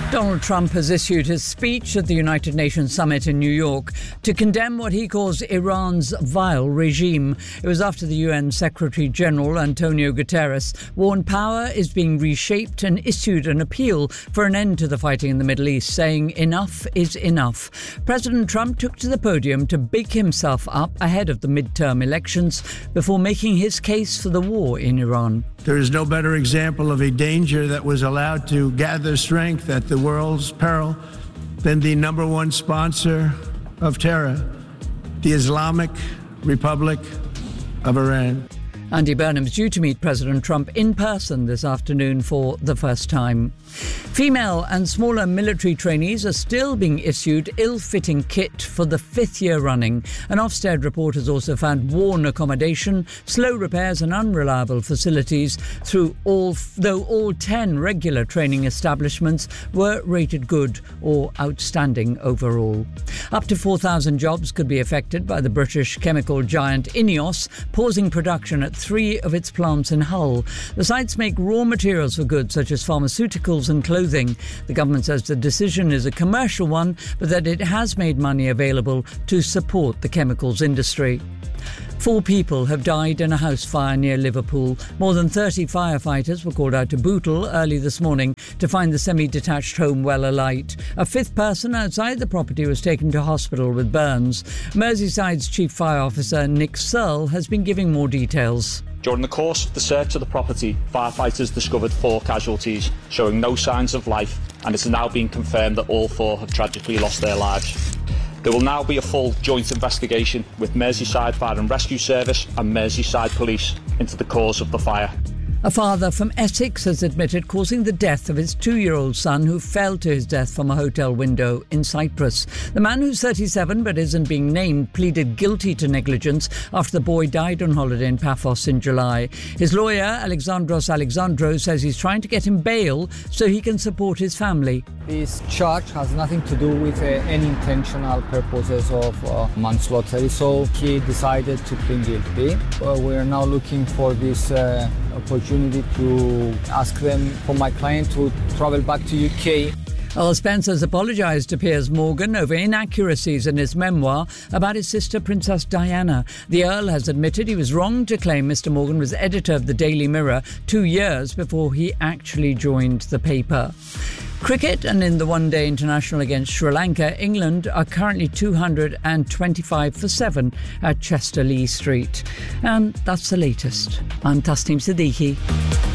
Donald Trump has issued his speech at the United Nations summit in New York to condemn what he calls Iran's vile regime. It was after the UN Secretary General Antonio Guterres warned power is being reshaped and issued an appeal for an end to the fighting in the Middle East, saying enough is enough. President Trump took to the podium to big himself up ahead of the midterm elections before making his case for the war in Iran. There is no better example of a danger that was allowed to gather strength at the world's peril than the number one sponsor of terror, the Islamic Republic of Iran. Andy Burnham's due to meet President Trump in person this afternoon for the first time. Female and smaller military trainees are still being issued ill-fitting kit for the fifth year running. An Ofsted report has also found worn accommodation, slow repairs and unreliable facilities though all 10 regular training establishments were rated good or outstanding overall. Up to 4,000 jobs could be affected by the British chemical giant INEOS pausing production at 3 of its plants in Hull. The sites make raw materials for goods such as pharmaceuticals and clothing. The government says the decision is a commercial one, but that it has made money available to support the chemicals industry. 4 people have died in a house fire near Liverpool. More than 30 firefighters were called out to Bootle early this morning to find the semi-detached home well alight. A 5th person outside the property was taken to hospital with burns. Merseyside's Chief Fire Officer Nick Searle has been giving more details. During the course of the search of the property, firefighters discovered 4 casualties, showing no signs of life, and it's now been confirmed that all 4 have tragically lost their lives. There will now be a full joint investigation with Merseyside Fire and Rescue Service and Merseyside Police into the cause of the fire. A father from Essex has admitted causing the death of his 2-year-old son who fell to his death from a hotel window in Cyprus. The man, who's 37 but isn't being named, pleaded guilty to negligence after the boy died on holiday in Paphos in July. His lawyer, Alexandros Alexandros, says he's trying to get him bail so he can support his family. This charge has nothing to do with any intentional purposes of manslaughter, so he decided to plead guilty. We're now looking for this opportunity to ask them for my client to travel back to UK. Earl Spence has apologised to Piers Morgan over inaccuracies in his memoir about his sister Princess Diana. The Earl has admitted he was wrong to claim Mr Morgan was editor of the Daily Mirror 2 years before he actually joined the paper. Cricket, and in the one-day international against Sri Lanka, England are currently 225 for 7 at Chester Lee Street. And that's the latest. I'm Tasneem Siddiqui.